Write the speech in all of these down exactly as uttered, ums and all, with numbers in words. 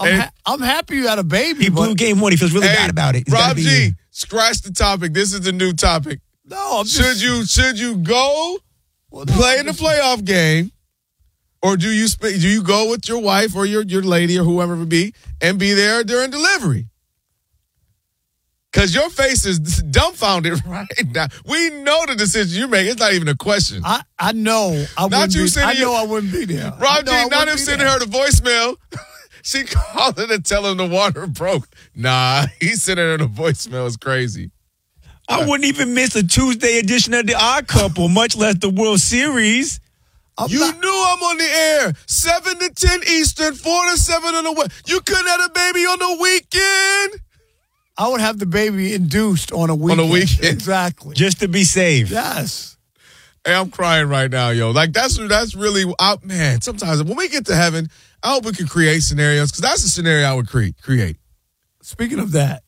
I'm, ha- I'm happy you had a baby. He blew game one. He feels really hey, bad about it. He's Rob be G, here. scratch the topic. This is the new topic. No, I'm should just, you should you go well, no, play I'm in the just, playoff game, or do you sp- do you go with your wife or your your lady or whoever it be and be there during delivery? Because your face is dumbfounded right now. We know the decision you make. It's not even a question. I, I know. I Not wouldn't you be, sending I know your- I wouldn't be there. Rob G, I know I not wouldn't him be sending there. her the voicemail. She called in and tell him the water broke. Nah, he sending her the voicemail is crazy. I wouldn't even miss a Tuesday edition of The Odd Couple, much less the World Series. I'm You not- knew I'm on the air. seven to ten Eastern, four to seven on the West. You couldn't have a baby on the weekend? I would have the baby induced on a weekend. On a weekend. Exactly. Just to be safe. Yes. Hey, I'm crying right now, yo. Like, that's that's really, I, man, sometimes when we get to heaven, I hope we can create scenarios, because that's a scenario I would create. create. Speaking of that,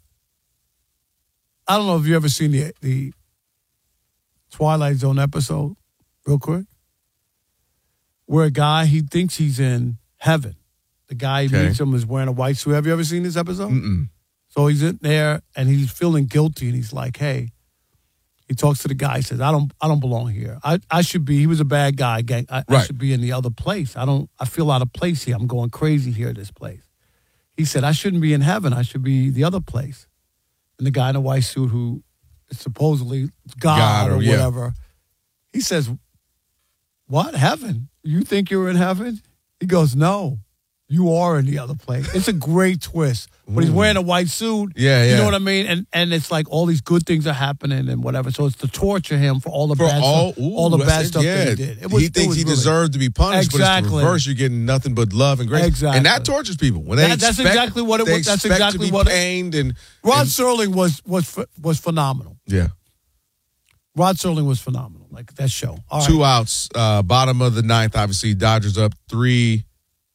I don't know if you ever seen the the Twilight Zone episode, real quick, where a guy, he thinks he's in heaven. The guy he Okay. meets him is wearing a white suit. Have you ever seen this episode? Mm-mm. So he's in there and he's feeling guilty, and he's like, hey, he talks to the guy, he says, I don't I don't belong here. I, I should be, he was a bad guy, gang. I, I Right. should be in the other place. I don't I feel out of place here. I'm going crazy here at this place. He said, I shouldn't be in heaven. I should be the other place. And the guy in the white suit, who is supposedly God, God, or or- yeah. whatever, he says, what, heaven? You think you're in heaven? He goes, no, you are in the other place. It's a great twist. But he's wearing a white suit. Yeah, You yeah. know what I mean? And and it's like all these good things are happening and whatever. So it's to torture him for all the For bad all, stuff, ooh, all the that's bad it, stuff yeah. that he did. It was, he it thinks was he really- deserved to be punished, but it's Exactly. the reverse. You're getting nothing but love and grace. Exactly. And that tortures people. When they That- that's expect, exactly what it they was- that's expect exactly to be what it- pained and, Rod and Serling was was ph- was phenomenal. yeah. Rod Serling was phenomenal. Like that show. All right. Two outs, uh, bottom of the ninth, obviously. Dodgers up three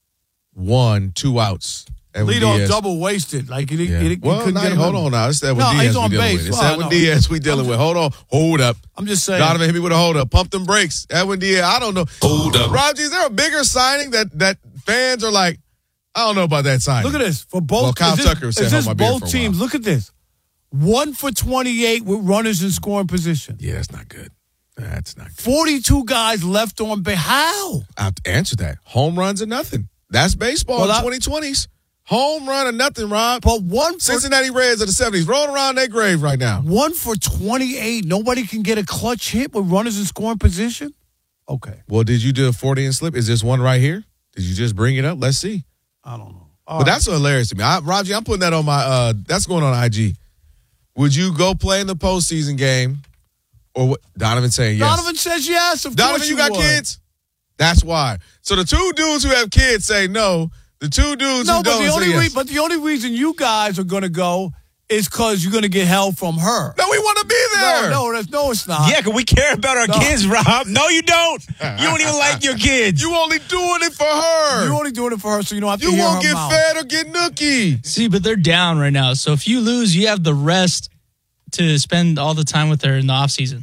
one, two outs. Edwin Lead off Diaz. double wasted. Like he, didn't- Yeah. he, didn't- he well, couldn't now, get him hold in. on now. It's Edwin No, Diaz he's we on dealing base. with. It's Well, I Edwin know. Diaz we dealing I'm with. Hold on. Hold up. I'm just saying. Donovan hit me with a hold up. Pump them brakes. Edwin Diaz, I don't know. Hold up. Rob G, is there a bigger signing that, that fans are like, I don't know about that signing? Look at this for both. Well, Kyle is this, Tucker said, is "Hold this my beer both for a teams? while." Look at this. One for twenty-eight with runners in scoring position. Yeah, that's not good. That's not good. forty-two guys left on base. How? I have to answer that. Home runs are nothing. That's baseball Well, in I- twenty twenties. Home run or nothing, Rob. But one for Cincinnati Reds of the seventies rolling around their grave right now. one for twenty-eight. Nobody can get a clutch hit with runners in scoring position. Okay, Well, did you do a forty and slip? Is this one right here? Did you just bring it up? Let's see. I don't know. But that's hilarious to me. I, Rob G, I'm putting that on my, uh, that's going on I G. Would you go play in the postseason game? Or what? Donovan saying yes. Donovan says yes. Of Donovan, course you got would. kids? That's why. So the two dudes who have kids say no. The two dudes No, who but don't the say only yes. re- but the only reason you guys are going to go is because you're going to get hell from her. no, we want to be there. No, no, that's, no, it's not. Yeah, because we care about our No. kids, Rob. No, you don't. You don't even like your kids. You only doing it for her. You're only doing it for her, so you don't have You to hear won't her get mouth. fed or get nookie. See, but they're down right now. So if you lose, you have the rest to spend all the time with her in the offseason.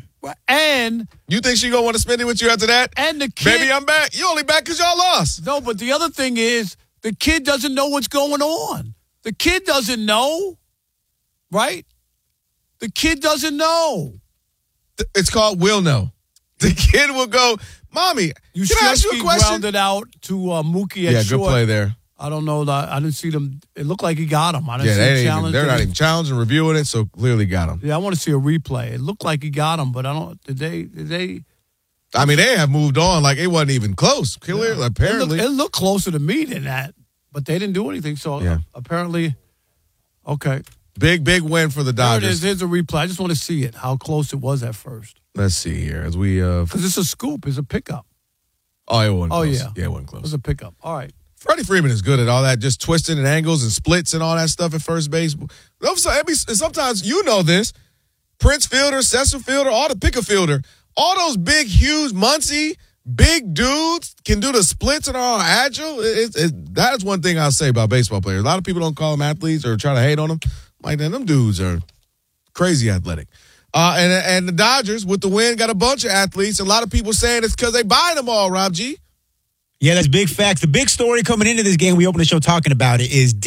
And You think she gonna want to spend it with you after that? and the kid. Baby, I'm back. You only back because y'all lost. No, but the other thing is the kid doesn't know what's going on. The kid doesn't know, right? The kid doesn't know. Th- It's called will know. The kid will go, Mommy, You can I ask you a Yusufzai question? grounded out to uh, Mookie at Yeah, short. good play there. I don't know that. I didn't see them. It looked like he got him. I didn't Yeah, see they him ain't even, challenge. they're it. not even challenging, reviewing it, so clearly got him. Yeah, I want to see a replay. It looked like he got him, but I don't. Did they? Did they? I mean, they have moved on like it wasn't even close. Clearly, It looked, apparently. it looked closer to me than that, but they didn't do anything. So Yeah. apparently, okay. Big, big win for the There it Dodgers. is. Here's a replay. I just want to see it. How close it was at first. Let's see here as we. uh Because it's a scoop. It's a pickup. Oh, it wasn't Oh, close. yeah. yeah, it wasn't It close. was a pickup. All right. Freddie Freeman is good at all that, just twisting and angles and splits and all that stuff at first base. Also, every- Sometimes you know this. Prince Fielder, Cecil Fielder, all the pick a fielder, all those big, huge, Muncie, big dudes can do the splits and are all agile. It, it, it, that is one thing I'll say about baseball players. A lot of people don't call them athletes or try to hate on them. Like, then them dudes are crazy athletic. Uh, and, and the Dodgers, with the win, got a bunch of athletes. A lot of people saying it's because they buy them all, Rob G. Yeah, that's big facts. The big story coming into this game, we opened the show talking about it, is